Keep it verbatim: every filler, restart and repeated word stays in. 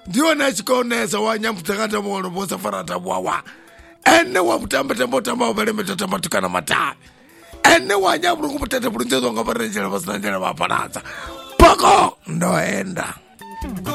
ndio na chikonesa wanyamutangata muono bosa farata bwawa ene wa mutamba tembo tamba bale metata matukana mata ene wanyamuru kumutata bulunjezo ngabarenjera basanjera baparanza pako ndoenda